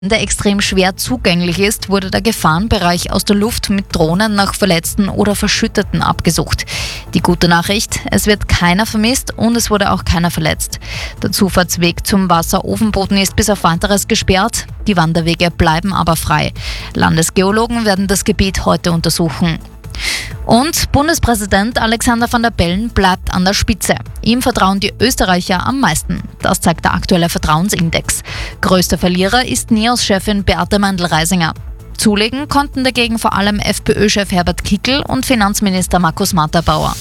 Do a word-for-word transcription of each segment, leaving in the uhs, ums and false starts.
der extrem schwer zugänglich ist, wurde der Gefahrenbereich aus der Luft mit Drohnen nach Verletzten oder Verschütteten abgesucht. Die gute Nachricht, es wird keiner vermisst und es wurde auch keiner verletzt. Der Zufahrtsweg zum Wasserofenboden ist bis auf Weiteres gesperrt, die Wanderwege bleiben aber frei. Landesgeologen werden das Gebiet heute untersuchen. Und Bundespräsident Alexander Van der Bellen bleibt an der Spitze. Ihm vertrauen die Österreicher am meisten. Das zeigt der aktuelle Vertrauensindex. Größter Verlierer ist NEOS-Chefin Beate Meindl-Reisinger. Zulegen konnten dagegen vor allem FPÖ-Chef Herbert Kickl und Finanzminister Markus Matterbauer.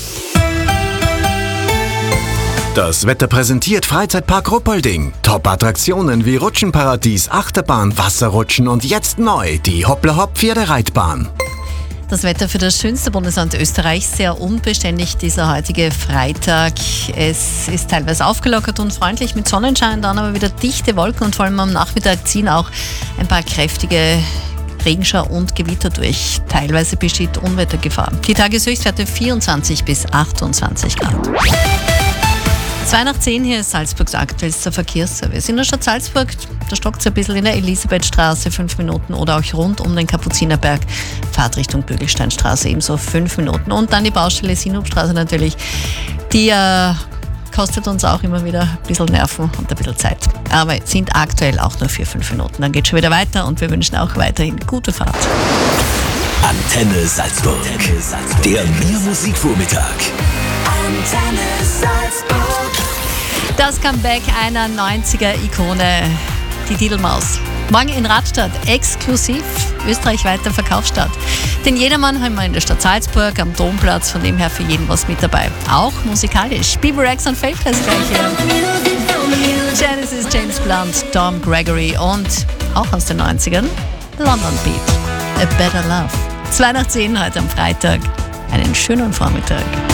Das Wetter präsentiert Freizeitpark Ruppolding. Top-Attraktionen wie Rutschenparadies, Achterbahn, Wasserrutschen und jetzt neu die Hoppla-Hopp-Pferdereitbahn. Das Wetter für das schönste Bundesland Österreichs sehr unbeständig dieser heutige Freitag. Es ist teilweise aufgelockert und freundlich mit Sonnenschein, dann aber wieder dichte Wolken und vor allem am Nachmittag ziehen auch ein paar kräftige Regenschauer und Gewitter durch. Teilweise besteht Unwettergefahr. Die Tageshöchstwerte vierundzwanzig bis achtundzwanzig Grad. zwei nach zehn, hier ist Salzburgs aktuellster Verkehrsservice. In der Stadt Salzburg, da stockt es ein bisschen in der Elisabethstraße, fünf Minuten, oder auch rund um den Kapuzinerberg, Fahrt Richtung Bögelsteinstraße, ebenso fünf Minuten. Und dann die Baustelle Sinubstraße natürlich, die äh, kostet uns auch immer wieder ein bisschen Nerven und ein bisschen Zeit. Aber sind aktuell auch nur für fünf Minuten. Dann geht es schon wieder weiter und wir wünschen auch weiterhin gute Fahrt. Antenne Salzburg, Antenne Salzburg. Der Mehr-Musik-Vormittag. Antenne Salzburg. Das Comeback einer neunziger-Ikone, die Didelmaus. Morgen in Radstadt, exklusiv österreichweiter Verkaufsstart. Den Jedermann haben wir in der Stadt Salzburg am Domplatz, von dem her für jeden was mit dabei. Auch musikalisch. Bieber Rex und Faithless gleich hier. Genesis, James Blunt, Tom Gregory und auch aus den neunzigern London Beat. A Better Love. zwei nach zehn heute am Freitag. Einen schönen Vormittag.